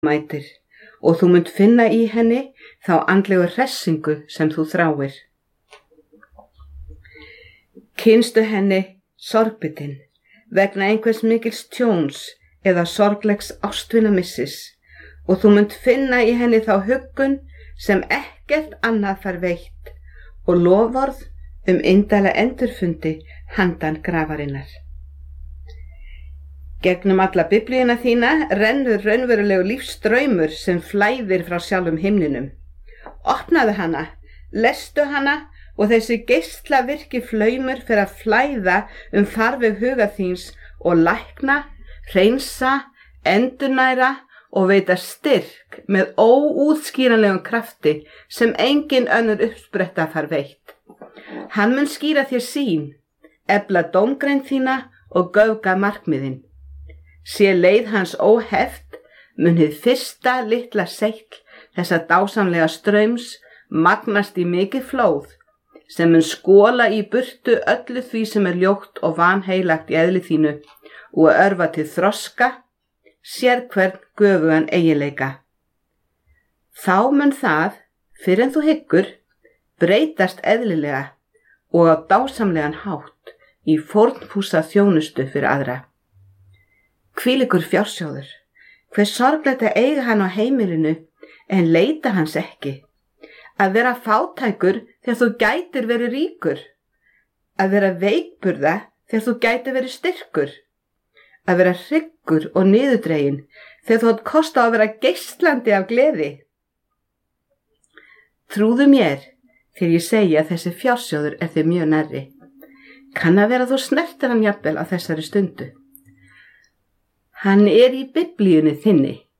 mætir og þú munt finna í henni þá andlegu hressingu sem þú þráir. Kynstu henni sorgbitin vegna einhvers mikils tjóns eða sorglegs ástvínamissis og þú munt finna í henni þá huggun sem ekkert annað fær veitt og loforð indæla endurfundi handan grafarinnar. Gegnum alla biblíuna þína rennur raunverulegu lífsstraumur sem flæðir frá sjálfum himninum. Opnaðu hana, lestu hana og þessi geislavirki flaumur fer að flæða farveg huga þíns og lækna, hreinsa, endurnæra og veita styrk með óútskýranlegum krafti sem engin önnur uppspretta fær veitt. Hann mun skýra þér sýn, efla dómgreind þína og göfga markmiðin. Sé leið hans óheft, mun hið fyrsta litla seigl þessa dásamlega straums magnast í mikið flóð, sem mun skola í burtu öllu því sem ljótt og vanheilagt í eðli þínu og örva til þroska, sérhvern göfugan eiginleika. Þá mun það, fyrr en þú hyggur, breytast eðlilega og á dásamlegan hátt í fórnfúsa þjónustu fyrir aðra. Hvílíkur fjársjóður, hver sorglegt að eiga hann á heimilinu en leita hans ekki. Að vera fátækur þegar þú gætir verið ríkur. Að vera veikburða þegar þú gætir verið styrkur. Að vera hryggur og niðurdregin þegar þú átt kost á að vera geislandi af gleði. Trúðu mér þegar ég segi að þessi fjársjóður þér mjög nærri. Kann að vera þú snertir hann jafnvel á þessari stundu. Hann í biblíunni þinni.